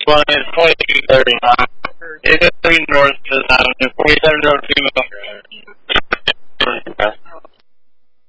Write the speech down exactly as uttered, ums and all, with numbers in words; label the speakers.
Speaker 1: one is twenty-two thirty-nine. It's going north to this avenue, forty-seven Road Female.